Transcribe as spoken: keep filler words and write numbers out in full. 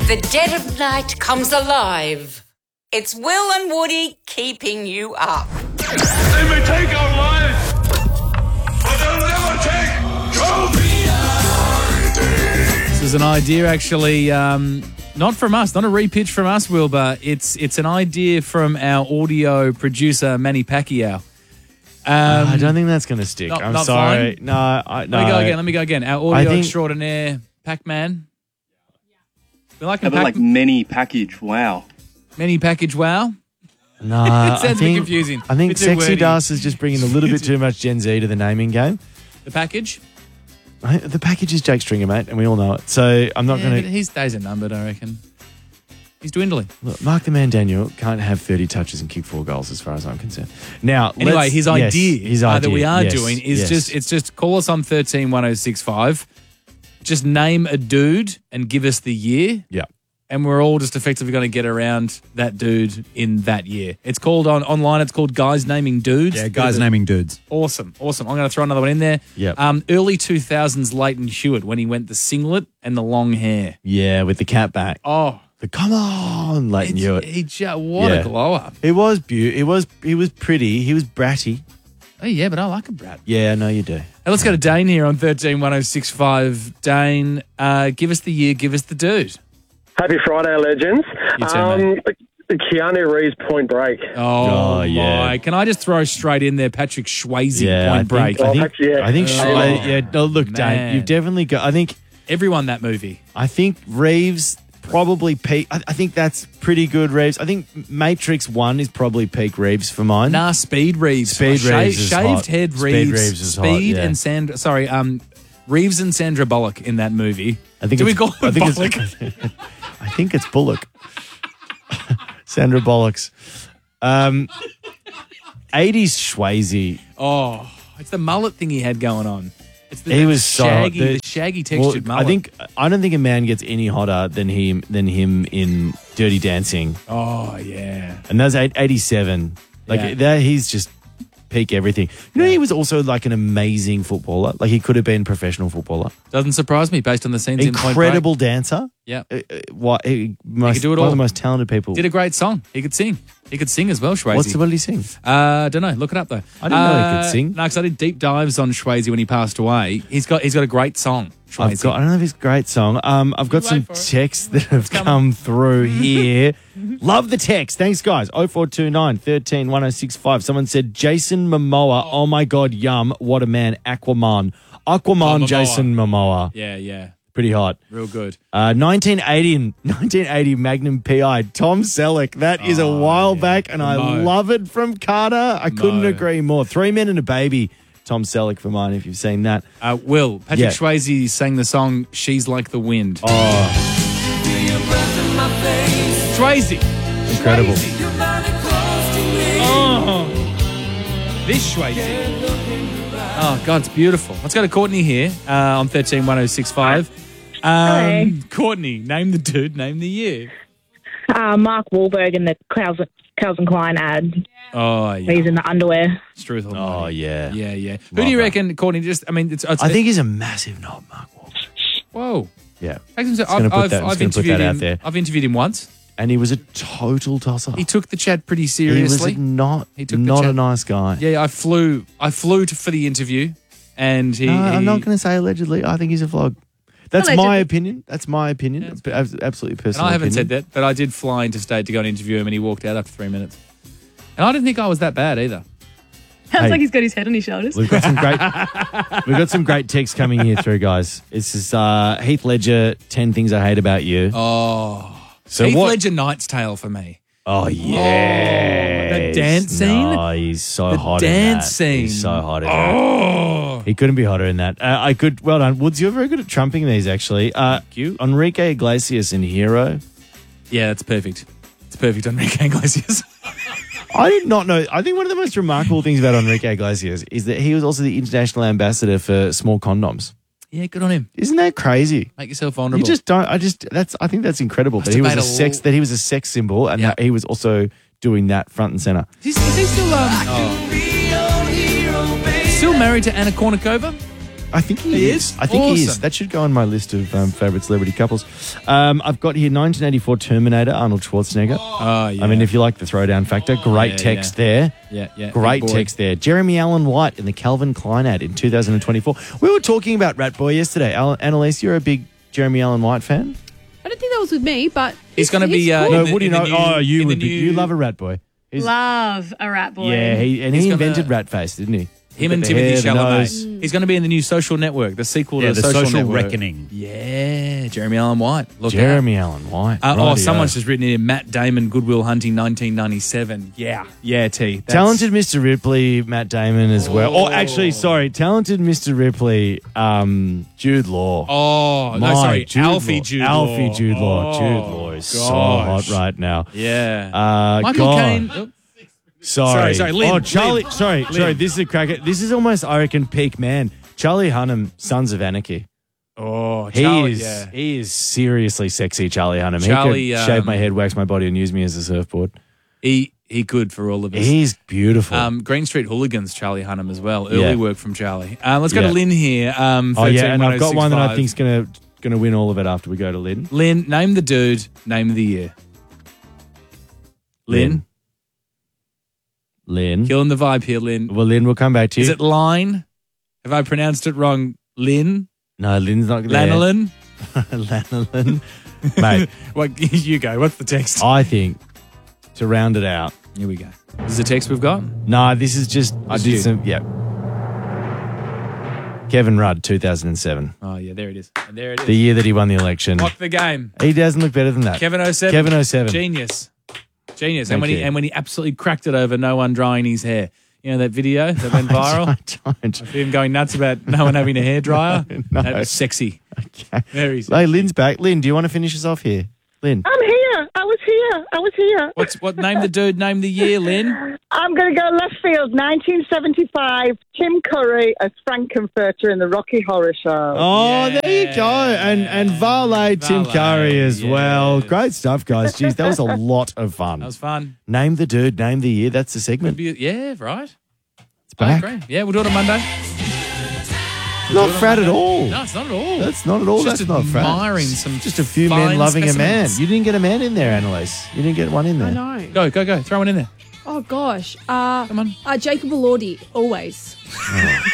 The dead of night comes alive. It's Will and Woody keeping you up. They may take our lives, but they'll never take trophies. This is an idea, actually, um, not from us, not a repitch from us, Wilbur. It's it's an idea from our audio producer, Manny Pacquiao. Um, uh, I don't think that's going to stick. Not, I'm not sorry. fine? No, I, no. Let me go again. Let me go again. Our audio think, extraordinaire, Pac-Man. We like How about like many package? Wow. Many package, wow. No, It I sounds a bit think, confusing. I think Bit too Sexy wordy. Das is just bringing a little bit too much Gen Z to the naming game. The package? I- The package is Jake Stringer, mate, and we all know it. So I'm not Yeah, going but to... his days are numbered, I reckon. He's dwindling. Look, Mark the Man Daniel can't have thirty touches and kick four goals as far as I'm concerned. Now, Anyway, let's- his yes, idea, his uh, idea that we are yes, doing is yes. just it's just call us on thirteen one oh six five. Just name a dude and give us the year. Yeah. And we're all just effectively going to get around that dude in that year. It's called on online. It's called Guys Naming Dudes. Yeah, guys naming dudes. Awesome, awesome. I'm going to throw another one in there. Yep. Um, early two thousands Leighton Hewitt when he went the singlet and the long hair. Yeah, with the cat back. Oh, The come on, Leighton Hewitt. he just what Yeah. a glow up. He was be- He was. He was pretty. He was bratty. Oh yeah, but I like a brat. Yeah, I know you do. Now let's go to Dane here on thirteen one oh six five. Dane, uh, give us the year, give us the dude. Happy Friday, legends. You too, um, mate. Keanu Reeves, Point Break. Oh, Oh, yeah. my. Can I just throw straight in there Patrick Swayze, Yeah, Point I Break? think. I think. Patrick, yeah. I think. Oh. Schwa- yeah. No, look, Man. Dane, you've definitely got. I think. Everyone that movie. I think Reeves probably peak. I, I think that's pretty good, Reeves. I think Matrix One is probably peak Reeves for mine. Nah, Speed Reeves. Speed Sha- Reeves is Shaved hot. head Speed Reeves. Reeves is hot, Speed yeah. and Sandra. Sorry, um, Reeves and Sandra Bullock in that movie. I think Do we it's, call I it think Bullock? It's, I think it's Bullock. Sandra Bullock's. Um, eighties Swayze. Oh, it's the mullet thing he had going on. It's the, He the was so shaggy, the- the shaggy Well, textured mullet. I think I don't think a man gets any hotter than him than him in Dirty Dancing, Oh yeah. and that's eight- eighty-seven. Like Yeah. that, he's just peak everything. You know, he was also like an amazing footballer. Like he could have been a professional footballer. Doesn't surprise me based on the scenes in Point Break. Incredible dancer. Yeah. Uh, uh, what, he, most, could do it one all. of the most talented people. Did a great song. He could sing. He could sing as well, Swayze. What's the, what did he sing? Uh, don't know. Look it up though. I didn't know he could Uh, sing. No, because I did deep dives on Swayze when he passed away. He's got he's got a great song. Swayze. I've got, I don't know if it's a great song. Um, I've got You some wait for it. texts that have coming. come through here. Love the text. Thanks, guys. oh four two nine, one three, one oh six five. Someone said, Jason Momoa. Oh, my God, yum. What a man. Aquaman. Aquaman, Oh, Momoa. Jason Momoa. Yeah, yeah, Pretty hot. real good. Uh, nineteen eighty, nineteen eighty Magnum P I. Tom Selleck. That is a while back, and I Mo. love it from Carter. I couldn't Mo. agree more. Three Men and a Baby. Tom Selleck for mine, if you've seen that. Uh, Will Patrick Yeah. Swayze sang the song "She's Like the Wind." Oh, Swayze, incredible. oh, this Swayze. Oh God, it's beautiful. Let's go to Courtney here uh, on thirteen one oh six five. Um, Courtney, name the dude, name the year. Uh, Mark Wahlberg in the Calvin, Calvin Klein ad. Oh yeah, He's in the underwear. Struth Oh, Almighty. yeah. yeah, yeah. Who Love do you that. reckon, Courtney? Just, I mean, it's. it's I think he's a massive knob, Mark Wahlberg. Whoa. Yeah. I've, Just gonna put I've, that- I'm I've just gonna put interviewed that out him. there. I've interviewed him once. And he was a total tosser. He took the chat pretty He seriously. was not, He took the not a chat- nice guy. Yeah, I flew. I flew to, for the interview, and he. No, I'm he- not going to say allegedly. I think he's a vlog. That's Allegedly. my opinion. That's my opinion. Yeah, it's But abs- absolutely And personal I haven't opinion. said that, but I did fly into state to go and interview him, and he walked out after three minutes. And I didn't think I was that bad either. Sounds Hey. like he's got his head on his shoulders. We've got some great We've got some great texts coming here through, guys. It's just uh, Heath Ledger, ten Things I Hate About You. Oh, So Heath what- Ledger Knight's Tale for me. Oh, yeah. the dance scene? Oh, he's so The hot dance in that. scene. He's so hot in that. Oh, He couldn't be hotter in that. Uh, I could. Well done. Woods, you're very good at trumping these, actually. Uh, you. Enrique Iglesias in Hero. Yeah, that's perfect. It's perfect, Enrique Iglesias. I did not know. I think one of the most remarkable things about Enrique Iglesias is that he was also the international ambassador for small condoms. Yeah, good on him. Isn't that crazy? Make yourself vulnerable. You just don't. I just. That's. I think that's incredible. Must That he have was a made a sex. l- That he was a sex symbol, and Yeah. that he was also doing that front and center. Is, is he still um, oh. still married to Anna Kournikova? I think he, He is. is? I think he is. Awesome. That should go on my list of um, favourite celebrity couples. Um, I've got here nineteen eighty-four Terminator, Arnold Schwarzenegger. Oh, yeah. I mean, if you like the throwdown factor, great Yeah, text yeah. there. Yeah, yeah. Great Big boy. text there. Jeremy Allen White in the Calvin Klein ad in two thousand twenty-four. We were talking about Rat Boy yesterday. Al- Annalise, you're a big Jeremy Allen White fan? I don't think that was with me, but He's going to be. Uh, cool. in No, the- what do you in know? the new- oh, you in the would be. new- You love a Rat Boy. He's- love a rat boy. Yeah, he, and He's he gonna- invented Rat Face, didn't he? Him With and the Timothy hair, the nose. Chalamet. He's going to be in the new Social Network, the sequel Yeah, to the Social, Social Network. Reckoning. Yeah, Jeremy Allen White. Look Jeremy Allen White. out. Uh, oh, Rightio. someone's just written in Matt Damon, Goodwill Hunting, nineteen ninety-seven. Yeah, yeah, T. That's- Talented Mister Ripley, Matt Damon as well. Oh, actually, sorry, talented Mister Ripley, um, Jude Law. Oh, My no, sorry, Jude Alfie Law. Jude Law. Alfie Jude Law. Oh, Jude Law is so gosh. hot right now. Yeah. Uh, Michael God. Caine. Oh, Sorry, Sorry, sorry, Lynn, Oh, Charlie. Lynn. Sorry, Lynn. sorry. This is a cracker. This is almost, I reckon, peak man. Charlie Hunnam, Sons of Anarchy. oh He Charlie, is. yeah. He is seriously sexy, Charlie Hunnam. Charlie, he could shave um, my head, wax my body, and use me as a surfboard. He he could for all of us. He's beautiful. Um, Green Street Hooligans, Charlie Hunnam as well. Early Yeah. work from Charlie. Um, let's go Yeah. to Lynn here. Um, oh yeah, and I've got one that I thirteen one oh six five. think's gonna gonna win all of it after we go to Lynn. Lynn, name the dude, name the year. Lynn, Lynn. killing the vibe here, Lynn. Well, Lynn, we'll come back to you. Is it Line? Have I pronounced it wrong? Lynn? No, Lynn's not there. Lanolin? Lanolin. Mate, What, you go. What's the text? I think to round it out. Here we go. This is the text we've got? No, this is just I Just did you. some. Yeah. Kevin Rudd, two thousand seven, Oh, yeah, there it is. And there it is. the year that he won the election. Lock the game. He doesn't look better than that. Kevin oh seven. Kevin oh seven. Genius. Genius. Thank and when he you. and when he absolutely cracked it over no one drying his hair. You know that video that went viral? I don't. Of him going nuts about no one having a hairdryer? No. That was sexy. Okay. Very sexy. Hey, Lynn's back. Lynn, do you want to finish us off here? Lynn. I'm here. I was here. I was here. What's what? Name the dude. Name the year, Lynn. I'm going to go left field, nineteen seventy-five. Tim Curry as Frankenfurter in the Rocky Horror Show. Oh, there you go. And and Valet, Tim Valet, Curry as well. yes. Great stuff, guys. Jeez, that was a lot of fun. That was fun. Name the dude, name the year. That's the segment. Be- Yeah, right. It's back. I agree. Yeah, we'll do it on Monday. Not frat at all. No, it's not at all. That's not at all. Just That's not frat. admiring It's some just a few fine men loving a man. specimens. You didn't get a man in there, Annalise. You didn't get one in there. I know. Go, go, go. Throw one in there. Oh gosh. Uh, Come on. Uh, Jacob Elordi, always.